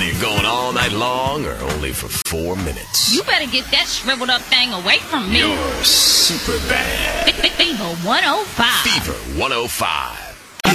you going all night long or only for 4 minutes? You better get that shriveled up thing away from me. You're super bad. Fever 105. Fever 105.